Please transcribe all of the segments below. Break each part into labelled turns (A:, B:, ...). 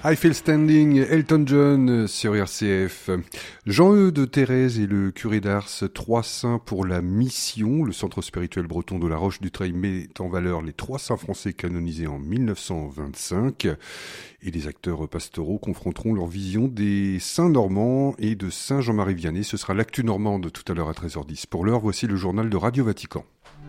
A: I Feel Standing, Elton John sur RCF. Jean-Eudes Thérèse et le curé d'Ars, 3 saints pour la mission. Le centre spirituel breton de la Roche-du-Treil met en valeur les 3 saints français canonisés en 1925. Et les acteurs pastoraux confronteront leur vision des saints normands et de Saint Jean-Marie Vianney. Ce sera l'actu normande tout à l'heure à 13h10. Pour l'heure, voici le journal de Radio Vatican.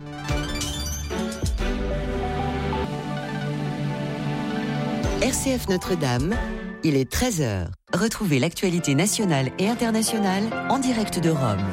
B: RCF Notre-Dame, il est 13h. Retrouvez l'actualité nationale et internationale en direct de Rome.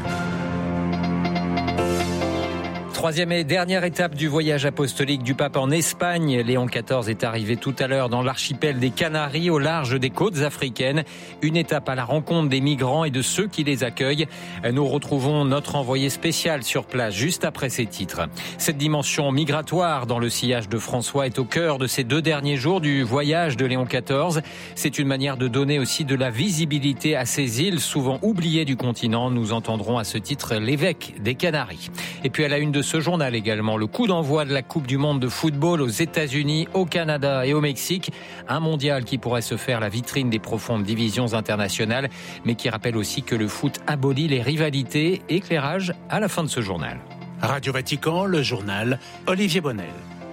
C: Troisième et dernière étape du voyage apostolique du pape en Espagne. Léon XIV est arrivé tout à l'heure dans l'archipel des Canaries, au large des côtes africaines. Une étape à la rencontre des migrants et de ceux qui les accueillent. Nous retrouvons notre envoyé spécial sur place juste après ces titres. Cette dimension migratoire dans le sillage de François est au cœur de ces 2 derniers jours du voyage de Léon XIV. C'est une manière de donner aussi de la visibilité à ces îles souvent oubliées du continent. Nous entendrons à ce titre l'évêque des Canaries. Et puis à la une de ce journal également, le coup d'envoi de la Coupe du Monde de football aux États-Unis, au Canada et au Mexique. Un mondial qui pourrait se faire la vitrine des profondes divisions internationales, mais qui rappelle aussi que le foot abolit les rivalités. Éclairage à la fin de ce journal.
D: Radio Vatican, le journal, Olivier Bonnel.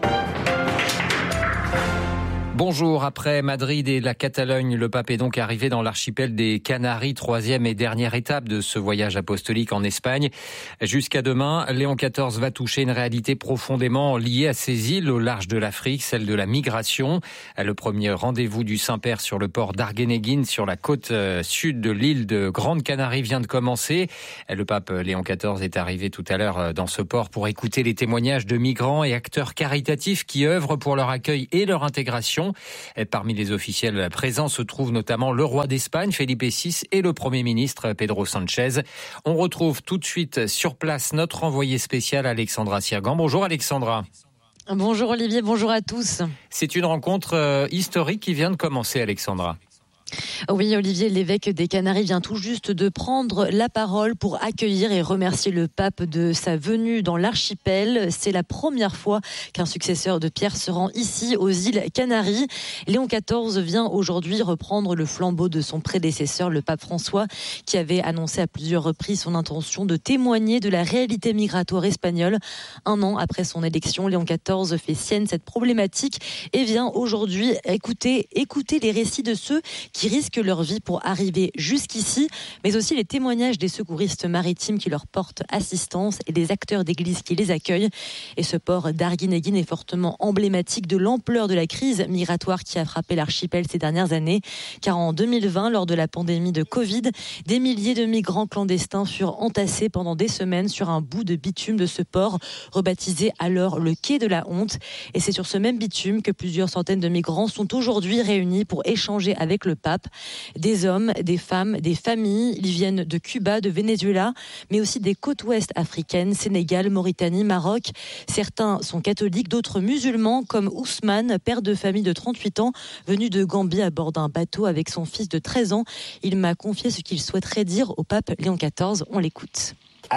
C: Bonjour, après Madrid et la Catalogne, le pape est donc arrivé dans l'archipel des Canaries, 3e et dernière étape de ce voyage apostolique en Espagne. Jusqu'à demain, Léon XIV va toucher une réalité profondément liée à ces îles au large de l'Afrique, celle de la migration. Le premier rendez-vous du Saint-Père sur le port d'Argueneguín, sur la côte sud de l'île de Grande Canarie, vient de commencer. Le pape Léon XIV est arrivé tout à l'heure dans ce port pour écouter les témoignages de migrants et acteurs caritatifs qui œuvrent pour leur accueil et leur intégration. Parmi les officiels présents se trouvent notamment le roi d'Espagne, Felipe VI, et le Premier ministre, Pedro Sánchez. On retrouve tout de suite sur place notre envoyé spécial, Alexandra Sirgan. Bonjour Alexandra.
E: Bonjour Olivier, bonjour à tous.
C: C'est une rencontre historique qui vient de commencer, Alexandra.
E: Oui, Olivier, l'évêque des Canaries vient tout juste de prendre la parole pour accueillir et remercier le pape de sa venue dans l'archipel. C'est la première fois qu'un successeur de Pierre se rend ici, aux îles Canaries. Léon XIV vient aujourd'hui reprendre le flambeau de son prédécesseur, le pape François, qui avait annoncé à plusieurs reprises son intention de témoigner de la réalité migratoire espagnole. 1 an après son élection, Léon XIV fait sienne cette problématique et vient aujourd'hui écouter les récits de ceux qui risquent leur vie pour arriver jusqu'ici, mais aussi les témoignages des secouristes maritimes qui leur portent assistance et des acteurs d'église qui les accueillent. Et ce port d'Arguineguín est fortement emblématique de l'ampleur de la crise migratoire qui a frappé l'archipel ces dernières années, car en 2020, lors de la pandémie de Covid, des milliers de migrants clandestins furent entassés pendant des semaines sur un bout de bitume de ce port, rebaptisé alors le quai de la honte. Et c'est sur ce même bitume que plusieurs centaines de migrants sont aujourd'hui réunis pour échanger avec le pape. Des hommes, des femmes, des familles. Ils viennent de Cuba, de Venezuela, mais aussi des côtes ouest africaines, Sénégal, Mauritanie, Maroc. Certains sont catholiques, d'autres musulmans, comme Ousmane, père de famille de 38 ans, venu de Gambie à bord d'un bateau avec son fils de 13 ans. Il m'a confié ce qu'il souhaiterait dire au pape Léon XIV. On l'écoute.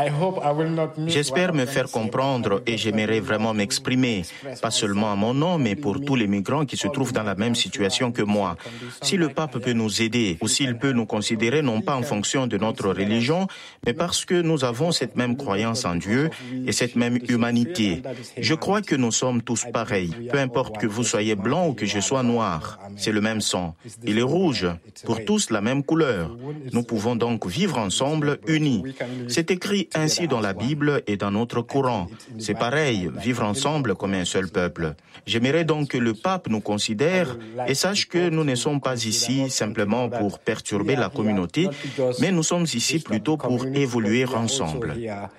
F: J'espère me faire comprendre et j'aimerais vraiment m'exprimer, pas seulement à mon nom, mais pour tous les migrants qui se trouvent dans la même situation que moi. Si le pape peut nous aider, ou s'il peut nous considérer non pas en fonction de notre religion, mais parce que nous avons cette même croyance en Dieu et cette même humanité. Je crois que nous sommes tous pareils, peu importe que vous soyez blanc ou que je sois noir. C'est le même sang. Il est rouge, pour tous la même couleur. Nous pouvons donc vivre ensemble, unis. C'est écrit ainsi dans la Bible et dans notre Coran. C'est pareil, vivre ensemble comme un seul peuple. J'aimerais donc que le pape nous considère et sache que nous ne sommes pas ici simplement pour perturber la communauté, mais nous sommes ici plutôt pour évoluer ensemble.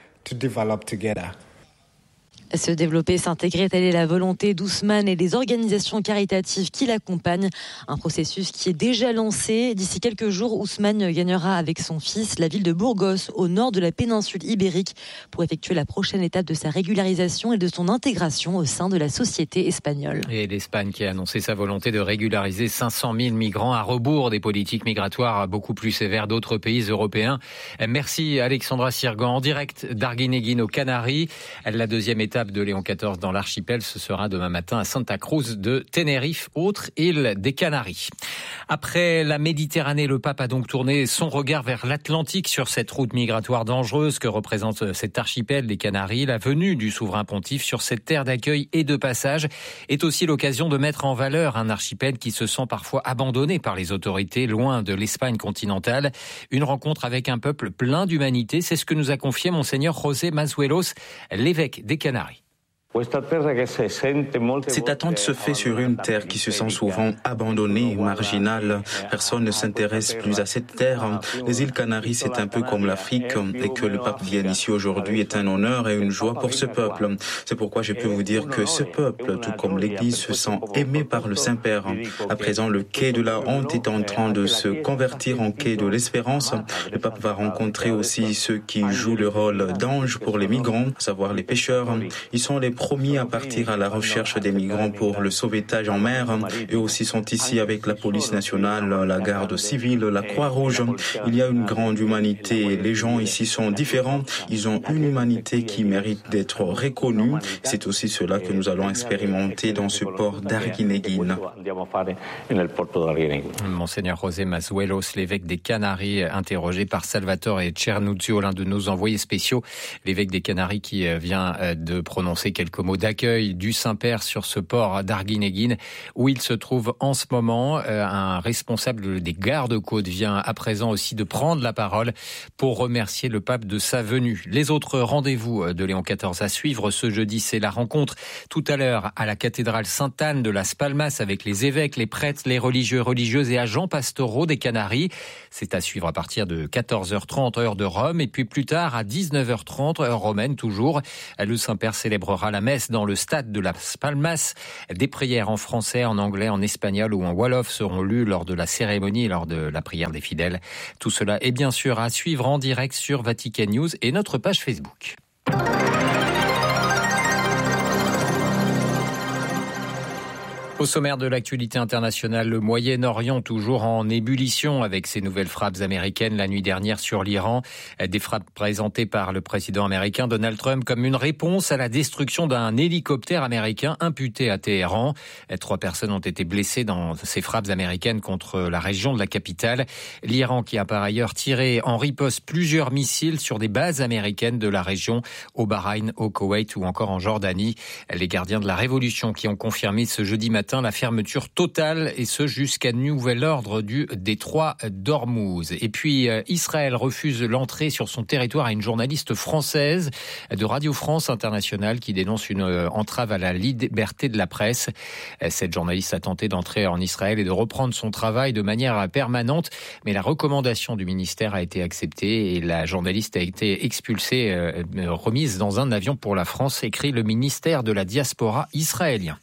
E: Se développer, s'intégrer, telle est la volonté d'Ousmane et des organisations caritatives qui l'accompagnent. Un processus qui est déjà lancé. D'ici quelques jours, Ousmane gagnera avec son fils la ville de Burgos, au nord de la péninsule ibérique, pour effectuer la prochaine étape de sa régularisation et de son intégration au sein de la société espagnole. Et
C: l'Espagne qui a annoncé sa volonté de régulariser 500 000 migrants à rebours des politiques migratoires beaucoup plus sévères d'autres pays européens. Merci Alexandra Sirgan, en direct d'Arguineguín aux Canaries. La deuxième étape étape de Léon XIV dans l'archipel, ce sera demain matin à Santa Cruz de Tenerife, autre île des Canaries. Après la Méditerranée, le pape a donc tourné son regard vers l'Atlantique sur cette route migratoire dangereuse que représente cet archipel des Canaries. La venue du souverain pontife sur cette terre d'accueil et de passage est aussi l'occasion de mettre en valeur un archipel qui se sent parfois abandonné par les autorités, loin de l'Espagne continentale. Une rencontre avec un peuple plein d'humanité, c'est ce que nous a confié Monseigneur José Mazuelos, l'évêque des Canaries.
F: Cette attente se fait sur une terre qui se sent souvent abandonnée, marginale. Personne ne s'intéresse plus à cette terre. Les îles Canaries, c'est un peu comme l'Afrique, et que le pape vienne ici aujourd'hui est un honneur et une joie pour ce peuple. C'est pourquoi je peux vous dire que ce peuple, tout comme l'Église, se sent aimé par le Saint-Père. À présent, le quai de la honte est en train de se convertir en quai de l'espérance. Le pape va rencontrer aussi ceux qui jouent le rôle d'ange pour les migrants, à savoir les pêcheurs. Ils sont les premiers à partir à la recherche des migrants pour le sauvetage en mer. Eux aussi sont ici avec la police nationale, la garde civile, la Croix-Rouge. Il y a une grande humanité. Les gens ici sont différents. Ils ont une humanité qui mérite d'être reconnue. C'est aussi cela que nous allons expérimenter dans ce port d'Arguineguín.
C: Monseigneur José Mazuelos, l'évêque des Canaries, interrogé par Salvatore Cernuzio, l'un de nos envoyés spéciaux. L'évêque des Canaries qui vient de prononcer quelques mots d'accueil du Saint-Père sur ce port d'Arguineguín où il se trouve en ce moment. Un responsable des gardes-côtes vient à présent aussi de prendre la parole pour remercier le pape de sa venue. Les autres rendez-vous de Léon XIV à suivre ce jeudi, c'est la rencontre tout à l'heure à la cathédrale Sainte-Anne de Las Palmas avec les évêques, les prêtres, les religieux et religieuses et agents pastoraux des Canaries. C'est à suivre à partir de 14h30 heure de Rome et puis plus tard à 19h30 heure romaine toujours. Le Saint-Père célébrera la messe dans le stade de Las Palmas. Des prières en français, en anglais, en espagnol ou en wolof seront lues lors de la cérémonie, lors de la prière des fidèles. Tout cela est bien sûr à suivre en direct sur Vatican News et notre page Facebook. Au sommaire de l'actualité internationale, le Moyen-Orient toujours en ébullition avec ces nouvelles frappes américaines la nuit dernière sur l'Iran. Des frappes présentées par le président américain Donald Trump comme une réponse à la destruction d'un hélicoptère américain imputé à Téhéran. 3 personnes ont été blessées dans ces frappes américaines contre la région de la capitale. L'Iran qui a par ailleurs tiré en riposte plusieurs missiles sur des bases américaines de la région, au Bahreïn, au Koweït ou encore en Jordanie. Les gardiens de la révolution qui ont confirmé ce jeudi matin la fermeture totale et ce jusqu'à nouvel ordre du détroit d'Ormuz. Et puis Israël refuse l'entrée sur son territoire à une journaliste française de Radio France Internationale qui dénonce une entrave à la liberté de la presse. Cette journaliste a tenté d'entrer en Israël et de reprendre son travail de manière permanente, mais la recommandation du ministère a été acceptée et la journaliste a été expulsée, remise dans un avion pour la France, écrit le ministère de la diaspora israélien.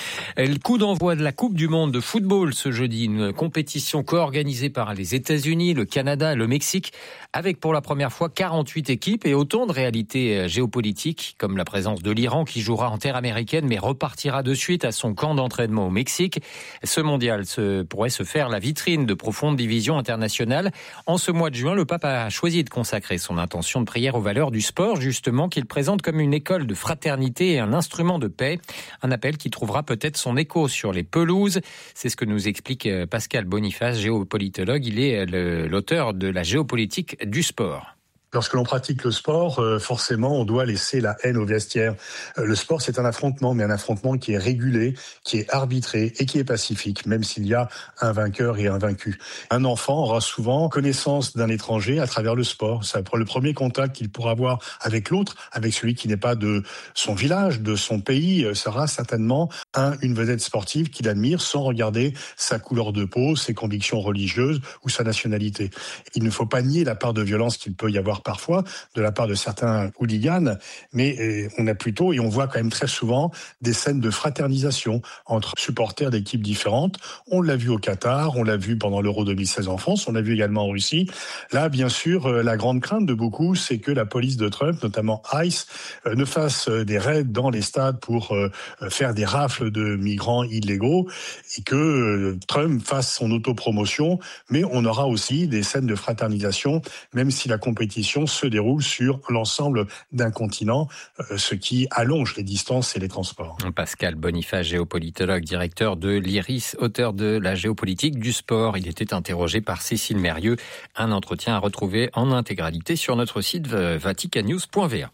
C: Le coup d'envoi de la Coupe du Monde de football ce jeudi, une compétition co-organisée par les États-Unis, le Canada et le Mexique, avec pour la première fois 48 équipes et autant de réalités géopolitiques, comme la présence de l'Iran qui jouera en terre américaine mais repartira de suite à son camp d'entraînement au Mexique. Ce mondial pourrait se faire la vitrine de profondes divisions internationales. En ce mois de juin, le pape a choisi de consacrer son intention de prière aux valeurs du sport, justement, qu'il présente comme une école de fraternité et un instrument de paix. Un appel qui trouvera peut-être son écho sur les pelouses. C'est ce que nous explique Pascal Boniface, géopolitologue. Il est l'auteur de la géopolitique du sport.
G: Lorsque l'on pratique le sport, forcément, on doit laisser la haine au vestiaire. Le sport, c'est un affrontement, mais un affrontement qui est régulé, qui est arbitré et qui est pacifique, même s'il y a un vainqueur et un vaincu. Un enfant aura souvent connaissance d'un étranger à travers le sport. C'est le premier contact qu'il pourra avoir avec l'autre, avec celui qui n'est pas de son village, de son pays, sera certainement une vedette sportive qu'il admire sans regarder sa couleur de peau, ses convictions religieuses ou sa nationalité. Il ne faut pas nier la part de violence qu'il peut y avoir parfois de la part de certains hooligans, mais on a plutôt, et on voit quand même très souvent, des scènes de fraternisation entre supporters d'équipes différentes. On l'a vu au Qatar, on l'a vu pendant l'Euro 2016 en France, on l'a vu également en Russie. Là, bien sûr, la grande crainte de beaucoup, c'est que la police de Trump, notamment ICE, ne fasse des raids dans les stades pour faire des rafles de migrants illégaux et que Trump fasse son autopromotion, mais on aura aussi des scènes de fraternisation, même si la compétition mission se déroule sur l'ensemble d'un continent, ce qui allonge les distances et les transports.
C: Pascal Boniface, géopolitologue, directeur de l'IRIS, auteur de la géopolitique du sport. Il était interrogé par Cécile Mérieux. Un entretien à retrouver en intégralité sur notre site vaticannews.va.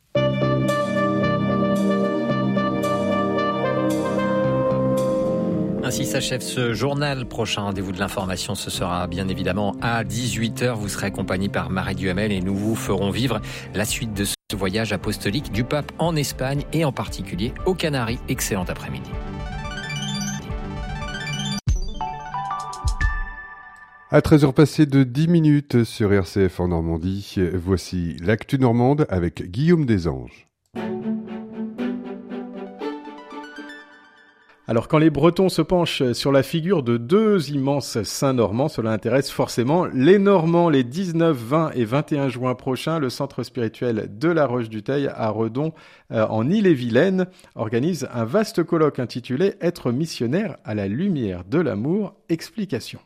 C: Ainsi s'achève ce journal. Prochain rendez-vous de l'information, ce sera bien évidemment à 18h. Vous serez accompagné par Marie Duhamel et nous vous ferons vivre la suite de ce voyage apostolique du pape en Espagne et en particulier aux Canaries. Excellent après-midi.
A: À 13h passées de 10 minutes sur RCF en Normandie, voici l'actu normande avec Guillaume Desanges.
H: Alors quand les Bretons se penchent sur la figure de deux immenses saints normands, cela intéresse forcément les Normands. Les 19, 20 et 21 juin prochains, le centre spirituel de la Roche-du-Teil à Redon, en Ille-et-Vilaine, organise un vaste colloque intitulé « Être missionnaire à la lumière de l'amour ». Explication.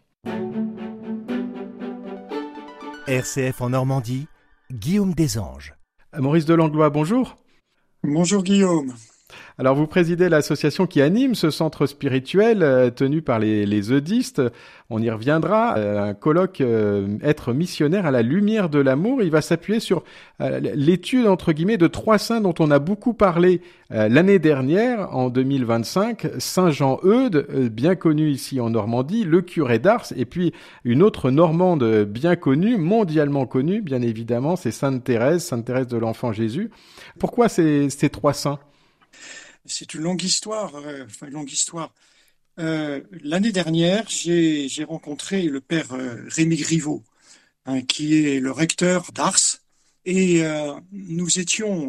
I: RCF en Normandie, Guillaume Desanges.
H: Maurice Delanglois, bonjour.
J: Bonjour Guillaume.
H: Alors vous présidez l'association qui anime ce centre spirituel tenu par les eudistes. On y reviendra. Un colloque Être missionnaire à la lumière de l'amour. Il va s'appuyer sur l'étude entre guillemets de trois saints dont on a beaucoup parlé l'année dernière, en 2025. Saint Jean-Eudes, bien connu ici en Normandie, le curé d'Ars, et puis une autre Normande bien connue, mondialement connue, bien évidemment, c'est Sainte Thérèse de l'Enfant Jésus. Pourquoi ces trois saints ?
J: C'est une longue histoire. L'année dernière, j'ai rencontré le père Rémi Griveau, qui est le recteur d'Ars, et nous étions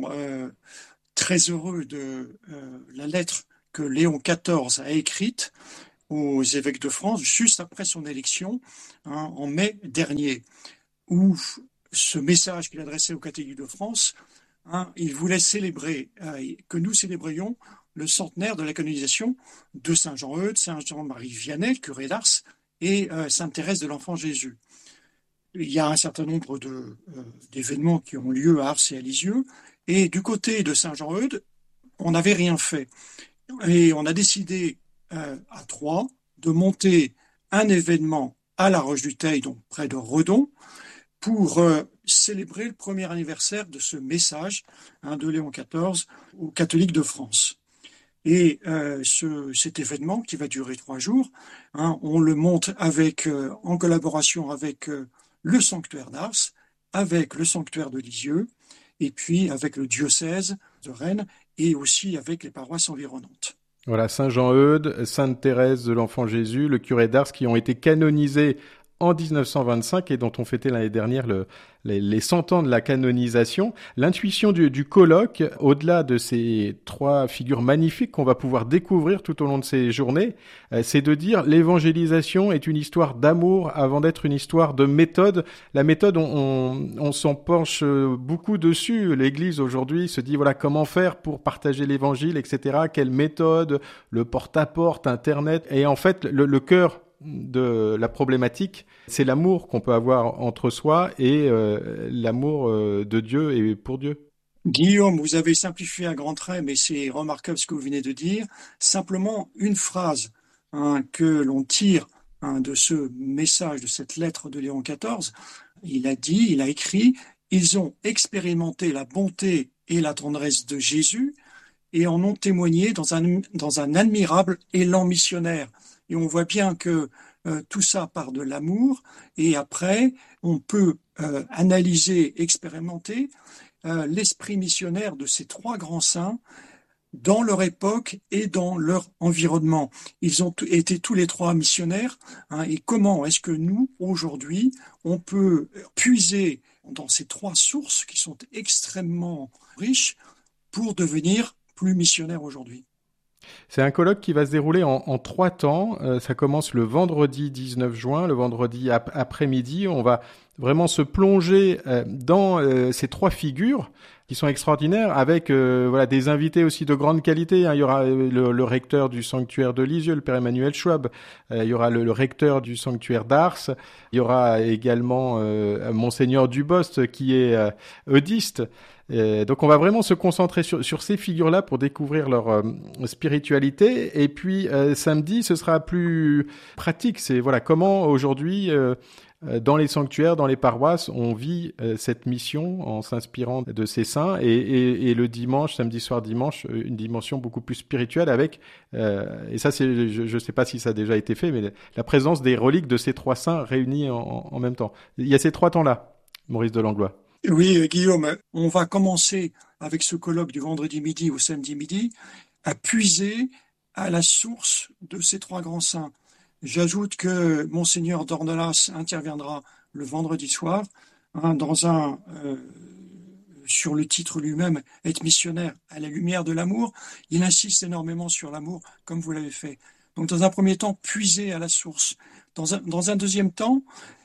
J: très heureux de la lettre que Léon XIV a écrite aux évêques de France juste après son élection, en mai dernier, où ce message qu'il adressait aux catholiques de France, il voulait célébrer, que nous célébrions le centenaire de la canonisation de Saint Jean-Eudes, Saint Jean-Marie Vianney, curé d'Ars, et Sainte Thérèse de l'Enfant Jésus. Il y a un certain nombre d'événements qui ont lieu à Ars et à Lisieux, et du côté de Saint Jean-Eudes, on n'avait rien fait. Et on a décidé à Troyes de monter un événement à la Roche-du-Teil, donc près de Redon, pour célébrer le premier anniversaire de ce message de Léon XIV aux catholiques de France. Et cet événement, qui va durer 3 jours, on le monte en collaboration avec le sanctuaire d'Ars, avec le sanctuaire de Lisieux, et puis avec le diocèse de Rennes, et aussi avec les paroisses environnantes.
H: Voilà, Saint Jean-Eudes, Sainte Thérèse de l'Enfant Jésus, le curé d'Ars, qui ont été canonisés en 1925 et dont on fêtait l'année dernière les 100 ans de la canonisation. L'intuition du colloque, au-delà de ces trois figures magnifiques qu'on va pouvoir découvrir tout au long de ces journées, c'est de dire l'évangélisation est une histoire d'amour avant d'être une histoire de méthode. La méthode, on s'en penche beaucoup dessus. L'Église aujourd'hui se dit voilà comment faire pour partager l'évangile, etc. Quelle méthode, le porte-à-porte, Internet. Et en fait, le cœur de la problématique, c'est l'amour qu'on peut avoir entre soi et l'amour de Dieu et pour Dieu.
J: Guillaume, vous avez simplifié un grand trait, mais c'est remarquable ce que vous venez de dire. Simplement une phrase que l'on tire de ce message, de cette lettre de Léon XIV. Il a écrit « Ils ont expérimenté la bonté et la tendresse de Jésus et en ont témoigné dans un admirable élan missionnaire ». Et on voit bien que tout ça part de l'amour, et après, on peut analyser, expérimenter l'esprit missionnaire de ces trois grands saints dans leur époque et dans leur environnement. Ils ont été tous les trois missionnaires, et comment est-ce que nous, aujourd'hui, on peut puiser dans ces trois sources qui sont extrêmement riches pour devenir plus missionnaires aujourd'hui?
H: C'est un colloque qui va se dérouler en 3 temps. Ça commence le vendredi 19 juin, le vendredi après-midi. On va vraiment se plonger dans ces trois figures qui sont extraordinaires, avec des invités aussi de grande qualité. Il y aura le recteur du sanctuaire de Lisieux, le père Emmanuel Schwab. Il y aura le recteur du sanctuaire d'Ars. Il y aura également Monseigneur Dubost, qui est eudiste. Donc on va vraiment se concentrer sur ces figures-là pour découvrir leur spiritualité. Et puis samedi, ce sera plus pratique. C'est comment aujourd'hui dans les sanctuaires, dans les paroisses, on vit cette mission en s'inspirant de ces saints, et le dimanche, samedi soir, dimanche, une dimension beaucoup plus spirituelle avec, et ça c'est, je sais pas si ça a déjà été fait, mais la présence des reliques de ces trois saints réunis en même temps. Il y a ces trois temps-là, Maurice Delanglois.
J: Oui, Guillaume, on va commencer avec ce colloque du vendredi midi au samedi midi à puiser à la source de ces trois grands saints. J'ajoute que Monseigneur d'Ornelas interviendra le vendredi soir sur le titre lui-même, être missionnaire à la lumière de l'amour. Il insiste énormément sur l'amour, comme vous l'avez fait. Donc, dans un premier temps, puiser à la source. Dans un deuxième temps,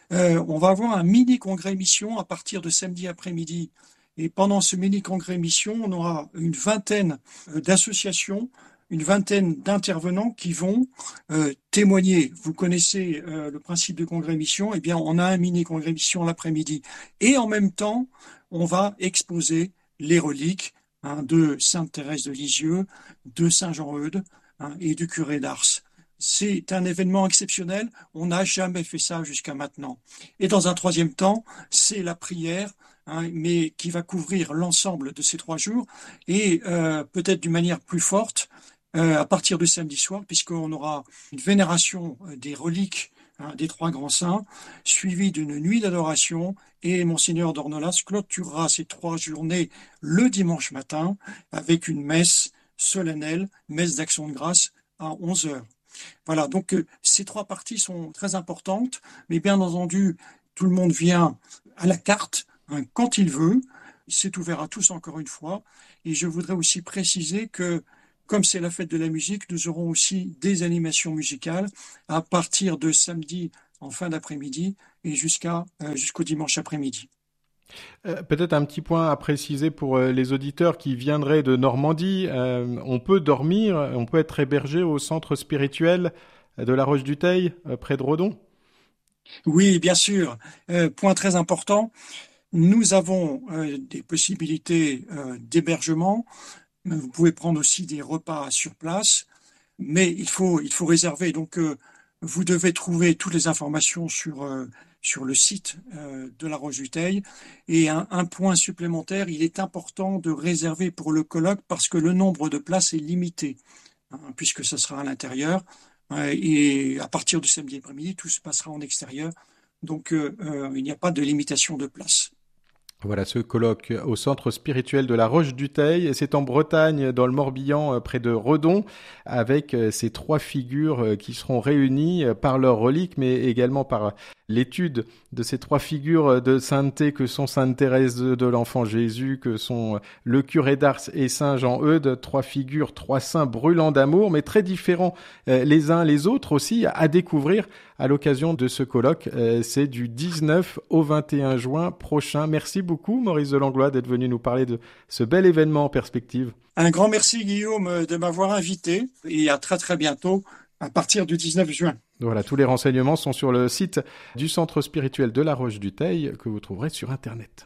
J: on va avoir un mini-congrès mission à partir de samedi après-midi. Et pendant ce mini-congrès mission, on aura une vingtaine d'associations, une vingtaine d'intervenants qui vont témoigner. Vous connaissez le principe de congrès mission. Eh bien, on a un mini-congrès mission l'après-midi. Et en même temps, on va exposer les reliques de Sainte Thérèse de Lisieux, de Saint Jean-Eudes et du curé d'Ars. C'est un événement exceptionnel. On n'a jamais fait ça jusqu'à maintenant. Et dans un troisième temps, c'est la prière, mais qui va couvrir l'ensemble de ces 3 jours et peut-être d'une manière plus forte à partir de samedi soir, puisqu'on aura une vénération des reliques des 3 grands saints, suivie d'une nuit d'adoration, et Monseigneur d'Ornelas clôturera ces 3 journées le dimanche matin avec une messe solennelle, messe d'action de grâce à 11h. Voilà, donc ces 3 parties sont très importantes, mais bien entendu, tout le monde vient à la carte quand il veut. C'est ouvert à tous encore une fois. Et je voudrais aussi préciser que, comme c'est la fête de la musique, nous aurons aussi des animations musicales à partir de samedi en fin d'après-midi et jusqu'au dimanche après-midi.
H: Peut-être un petit point à préciser pour les auditeurs qui viendraient de Normandie. On peut dormir, on peut être hébergé au centre spirituel de la Roche-du-Teil, près de Redon.
J: Oui, bien sûr. Point très important. Nous avons des possibilités d'hébergement. Vous pouvez prendre aussi des repas sur place, mais il faut réserver. Donc, vous devez trouver toutes les informations sur le site de la Roche-du-Teil. Et un point supplémentaire, il est important de réserver pour le colloque parce que le nombre de places est limité, puisque ce sera à l'intérieur. Et à partir du samedi après-midi, tout se passera en extérieur. Donc, il n'y a pas de limitation de place.
H: Voilà ce colloque au centre spirituel de la Roche-du-Teil. C'est en Bretagne, dans le Morbihan, près de Redon, avec ces 3 figures qui seront réunies par leurs reliques, mais également par l'étude de ces 3 figures de sainteté que sont Sainte Thérèse de l'Enfant Jésus, que sont le curé d'Ars et Saint Jean-Eudes, 3 figures, 3 saints brûlants d'amour, mais très différents les uns les autres aussi, à découvrir à l'occasion de ce colloque. C'est du 19 au 21 juin prochain. Merci beaucoup, Maurice Delanglois, d'être venu nous parler de ce bel événement en perspective.
J: Un grand merci, Guillaume, de m'avoir invité, et à très très bientôt, à partir du 19 juin.
H: Voilà, tous les renseignements sont sur le site du Centre spirituel de la Roche-du-Teil, que vous trouverez sur Internet.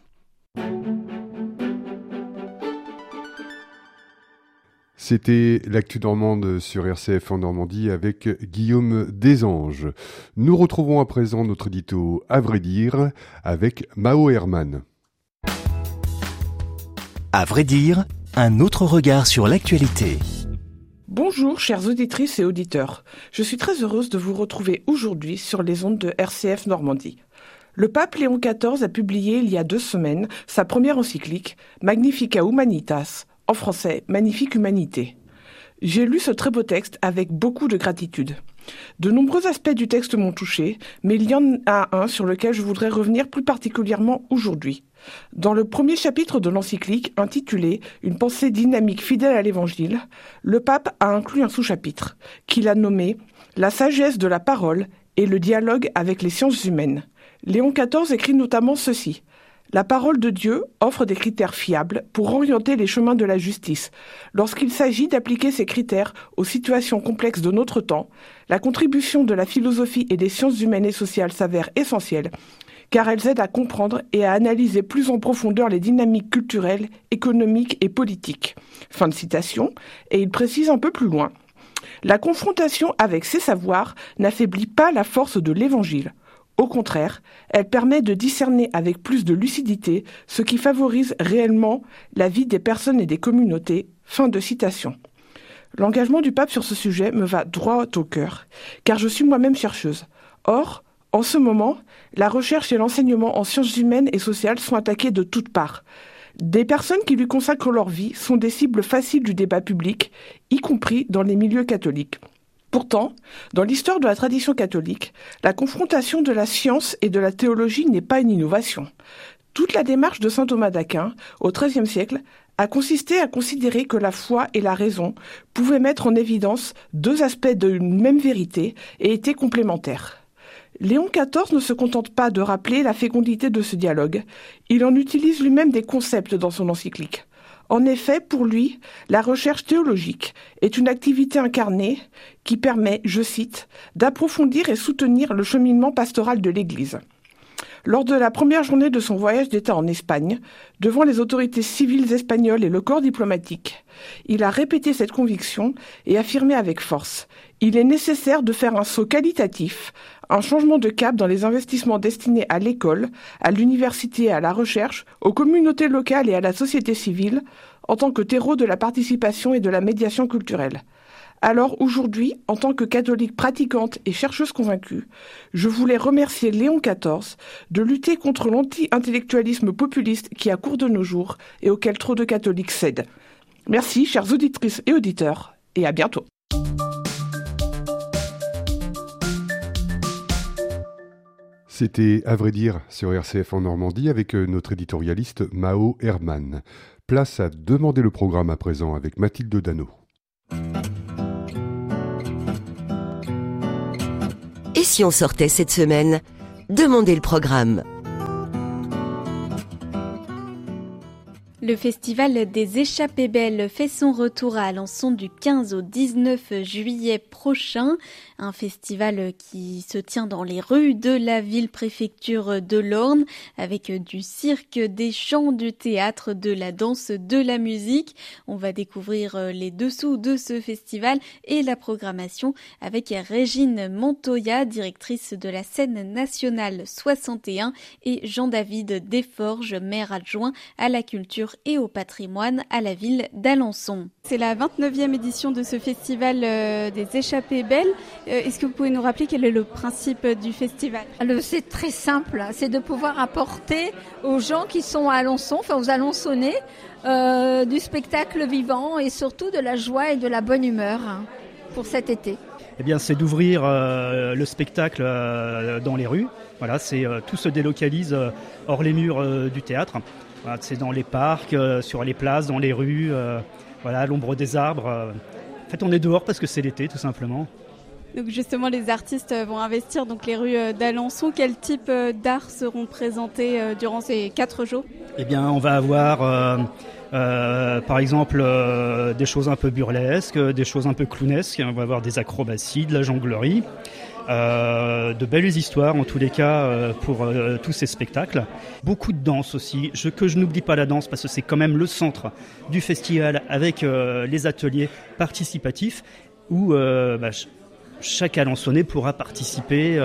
A: C'était l'actu normande sur RCF en Normandie avec Guillaume Desanges. Nous retrouvons à présent notre édito À vrai dire avec Mao Herman.
I: À vrai dire, un autre regard sur l'actualité.
K: Bonjour chères auditrices et auditeurs, je suis très heureuse de vous retrouver aujourd'hui sur les ondes de RCF Normandie. Le pape Léon XIV a publié il y a 2 semaines sa première encyclique Magnificat Humanitas, en français Magnifique Humanité. J'ai lu ce très beau texte avec beaucoup de gratitude. De nombreux aspects du texte m'ont touché, mais il y en a un sur lequel je voudrais revenir plus particulièrement aujourd'hui. Dans le premier chapitre de l'encyclique, intitulé « Une pensée dynamique fidèle à l'Évangile », le pape a inclus un sous-chapitre, qu'il a nommé « La sagesse de la parole et le dialogue avec les sciences humaines ». Léon XIV écrit notamment ceci. La parole de Dieu offre des critères fiables pour orienter les chemins de la justice. Lorsqu'il s'agit d'appliquer ces critères aux situations complexes de notre temps, la contribution de la philosophie et des sciences humaines et sociales s'avère essentielle, car elles aident à comprendre et à analyser plus en profondeur les dynamiques culturelles, économiques et politiques. Fin de citation, et il précise un peu plus loin. La confrontation avec ces savoirs n'affaiblit pas la force de l'Évangile. Au contraire, elle permet de discerner avec plus de lucidité ce qui favorise réellement la vie des personnes et des communautés. Fin de citation. L'engagement du pape sur ce sujet me va droit au cœur, car je suis moi-même chercheuse. Or, en ce moment, la recherche et l'enseignement en sciences humaines et sociales sont attaqués de toutes parts. Des personnes qui lui consacrent leur vie sont des cibles faciles du débat public, y compris dans les milieux catholiques. Pourtant, dans l'histoire de la tradition catholique, la confrontation de la science et de la théologie n'est pas une innovation. Toute la démarche de saint Thomas d'Aquin, au XIIIe siècle, a consisté à considérer que la foi et la raison pouvaient mettre en évidence deux aspects d'une même vérité et étaient complémentaires. Léon XIV ne se contente pas de rappeler la fécondité de ce dialogue, il en utilise lui-même des concepts dans son encyclique. En effet, pour lui, la recherche théologique est une activité incarnée qui permet, je cite, d'approfondir et soutenir le cheminement pastoral de l'Église. Lors de la première journée de son voyage d'État en Espagne, devant les autorités civiles espagnoles et le corps diplomatique, il a répété cette conviction et affirmé avec force « Il est nécessaire de faire un saut qualitatif, un changement de cap dans les investissements destinés à l'école, à l'université, à la recherche, aux communautés locales et à la société civile, en tant que terreau de la participation et de la médiation culturelle. » Alors aujourd'hui, en tant que catholique pratiquante et chercheuse convaincue, je voulais remercier Léon XIV de lutter contre l'anti-intellectualisme populiste qui a cours de nos jours et auquel trop de catholiques cèdent. Merci, chères auditrices et auditeurs, et à bientôt.
A: C'était À vrai dire sur RCF en Normandie avec notre éditorialiste Mao Herman. Place à demander le programme à présent avec Mathilde Dano.
B: Et si on sortait cette semaine ? Demandez le programme.
L: Le festival des Échappées Belles fait son retour à Alençon du 15 au 19 juillet prochain. Un festival qui se tient dans les rues de la ville-préfecture de l'Orne avec du cirque, des chants, du théâtre, de la danse, de la musique. On va découvrir les dessous de ce festival et la programmation avec Régine Montoya, directrice de la scène nationale 61 et Jean-David Desforges, maire adjoint à la culture et au patrimoine à la ville d'Alençon.
M: C'est la 29e édition de ce festival des Échappées Belles. Est-ce que vous pouvez nous rappeler quel est le principe du festival ?
N: C'est très simple, c'est de pouvoir apporter aux gens qui sont à Alençon, enfin aux Alençonnais, du spectacle vivant et surtout de la joie et de la bonne humeur pour cet été.
O: Eh bien, c'est d'ouvrir le spectacle dans les rues. Voilà, tout se délocalise hors les murs du théâtre. Voilà, c'est dans les parcs, sur les places, dans les rues, à l'ombre des arbres. En fait, on est dehors parce que c'est l'été, tout simplement.
M: Donc justement, les artistes vont investir donc les rues d'Alençon. Quel type d'art seront présentés durant ces 4 jours ?
O: Eh bien, on va avoir, par exemple, des choses un peu burlesques, des choses un peu clownesques. On va avoir des acrobaties, de la jonglerie. De belles histoires en tous les cas pour tous ces spectacles. Beaucoup de danse aussi, que je n'oublie pas la danse parce que c'est quand même le centre du festival avec les ateliers participatifs où chaque Alençonnais pourra participer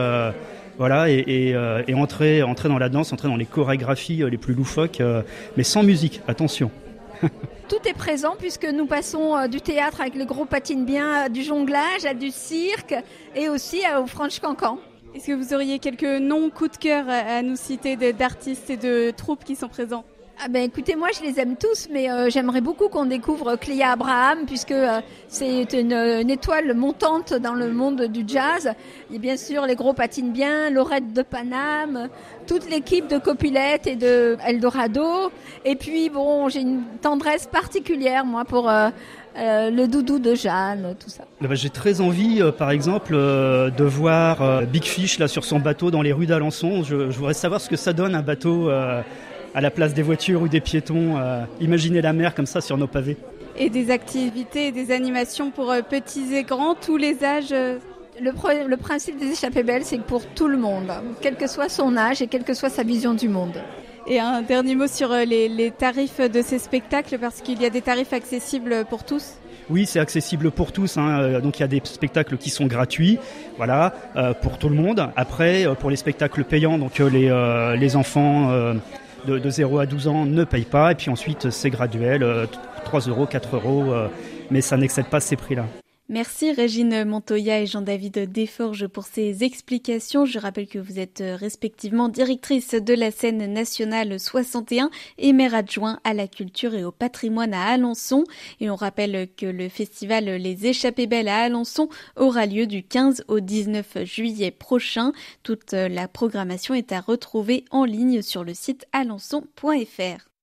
O: et entrer dans la danse, entrer dans les chorégraphies les plus loufoques, mais sans musique, attention.
N: Tout est présent puisque nous passons du théâtre avec les gros patines bien, du jonglage, à du cirque et aussi au Franche Cancan.
M: Est-ce que vous auriez quelques noms coup de cœur à nous citer d'artistes et de troupes qui sont présents ?
N: Écoutez, moi je les aime tous, mais j'aimerais beaucoup qu'on découvre Cléa Abraham, puisque c'est une étoile montante dans le monde du jazz. Et bien sûr les gros patines bien, Laurette de Paname, toute l'équipe de Copilette et de Eldorado. Et puis j'ai une tendresse particulière moi pour le doudou de Jeanne, tout ça.
O: J'ai très envie, par exemple, de voir Big Fish là sur son bateau dans les rues d'Alençon. Je voudrais savoir ce que ça donne un bateau à la place des voitures ou des piétons. Imaginez la mer comme ça sur nos pavés.
M: Et des activités et des animations pour petits et grands, tous les âges.
N: Le principe des échappées belles, c'est que pour tout le monde, quel que soit son âge et quelle que soit sa vision du monde.
M: Et un dernier mot sur les tarifs de ces spectacles, parce qu'il y a des tarifs accessibles pour tous.
O: Oui, c'est accessible pour tous. Donc il y a des spectacles qui sont gratuits, voilà, pour tout le monde. Après, pour les spectacles payants, donc les enfants de 0 à 12 ans ne payent pas. Et puis ensuite, c'est graduel, 3 €, 4 €, mais ça n'excède pas ces prix-là.
L: Merci Régine Montoya et Jean-David Desforges pour ces explications. Je rappelle que vous êtes respectivement directrice de la scène nationale 61 et maire adjoint à la culture et au patrimoine à Alençon. Et on rappelle que le festival Les Échappées Belles à Alençon aura lieu du 15 au 19 juillet prochain. Toute la programmation est à retrouver en ligne sur le site alençon.fr.